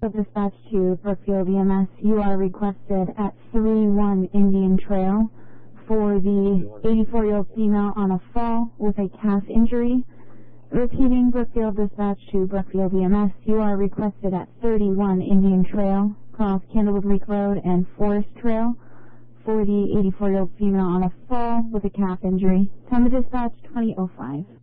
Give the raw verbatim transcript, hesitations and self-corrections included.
Dispatch to Brookfield E M S, you are requested at three one Indian Trail for the eighty-four-year-old female on a fall with a calf injury. Repeating, Brookfield Dispatch to Brookfield E M S, you are requested at thirty-one Indian Trail, cross Candlewood Creek Road and Forest Trail for the eighty-four-year-old female on a fall with a calf injury. Time of dispatch, twenty oh five.